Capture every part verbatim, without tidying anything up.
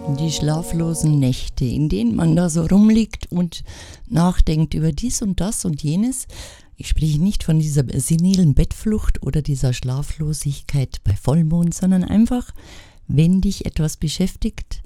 Die schlaflosen Nächte, in denen man da so rumliegt und nachdenkt über dies und das und jenes. Ich spreche nicht von dieser senilen Bettflucht oder dieser Schlaflosigkeit bei Vollmond, sondern einfach, wenn dich etwas beschäftigt,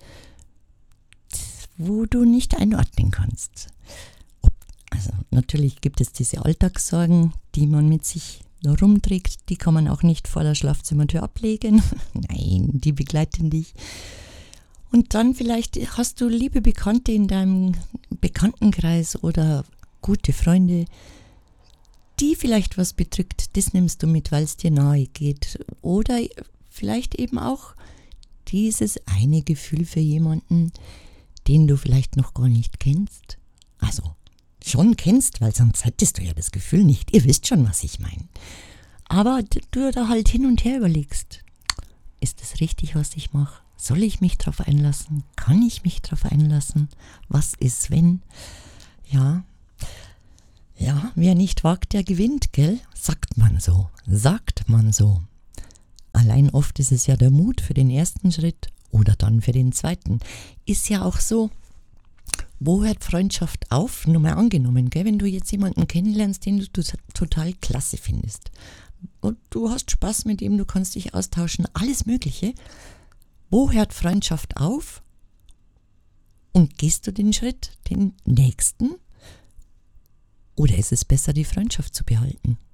wo du nicht einordnen kannst. Also natürlich gibt es diese Alltagssorgen, die man mit sich rumträgt, die kann man auch nicht vor der Schlafzimmertür ablegen. Nein, die begleiten dich. Und dann vielleicht hast du liebe Bekannte in deinem Bekanntenkreis oder gute Freunde, die vielleicht was bedrückt, das nimmst du mit, weil es dir nahe geht. Oder vielleicht eben auch dieses eine Gefühl für jemanden, den du vielleicht noch gar nicht kennst. Also schon kennst, weil sonst hättest du ja das Gefühl nicht. Ihr wisst schon, was ich meine. Aber du da halt hin und her überlegst, ist das richtig, was ich mache? Soll ich mich darauf einlassen? Kann ich mich darauf einlassen? Was ist, wenn? Ja, ja, wer nicht wagt, der gewinnt, gell? Sagt man so, sagt man so. Allein oft ist es ja der Mut für den ersten Schritt oder dann für den zweiten. Ist ja auch so, wo hört Freundschaft auf? Nur mal angenommen, gell? Wenn du jetzt jemanden kennenlernst, den du total klasse findest und du hast Spaß mit ihm, du kannst dich austauschen, alles Mögliche. Wo hört Freundschaft auf? Und gehst du den Schritt, den nächsten? Oder ist es besser, die Freundschaft zu behalten?